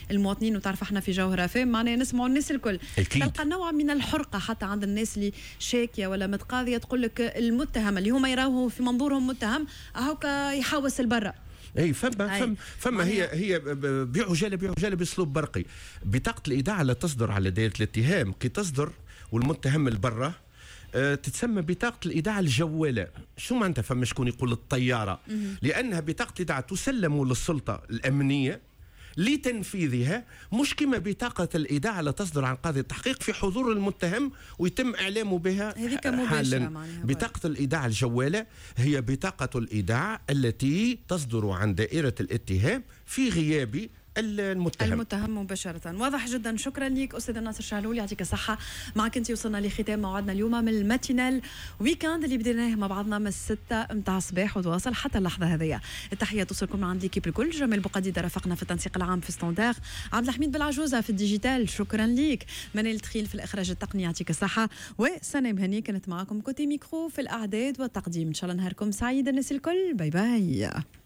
المواطنين، وتعرف احنا في جوهرة فهم معناها نسمعوا الناس الكل. أكيد. تلقى نوع من الحرقة حتى عند الناس اللي شاكية ولا متقاضية، تقول لك المتهم اللي هما يراوه في منظورهم متهم هاكا يحوس البرة. اي فما هي بعجاله باسلوب برقي. بطاقه الايداع لا تصدر على دائره الاتهام، كي تصدر والمتهم البرة تتسمى بطاقة الإيداع الجوالة. شو معناتها؟ فما شكون يقول الطيارة، لأنها بطاقة الإيداع تسلم للسلطة الأمنية لتنفيذها، مش كما بطاقة الإيداع لا تصدر عن قاضي التحقيق في حضور المتهم ويتم إعلامه بها حالا. بطاقة الإيداع الجوالة هي بطاقة الإيداع التي تصدر عن دائرة الاتهام في غياب المتهم مباشرة. واضح جدا. شكرا لك أستاذ ناصر شعلول، يعطيك الصحة. معك أنت وصلنا لختام موعدنا اليوم من الماتينال ويكاند اللي بديناه مع بعضنا من 6 متاع الصباح وتواصل حتى اللحظة هذه. التحية توصلكم من عند ليكيب الكل. جمال بوقديدة رافقنا في التنسيق العام في ستاندار، عبد الحميد بالعجوزة في الديجيتال، شكرا ليك. منال التخيل في الإخراج التقني، يعطيك الصحة. وسنة هني كانت معكم كوتي ميكرو في الأعداد والتقديم. إن شاء الله نهاركم سعيد الناس الكل. باي باي.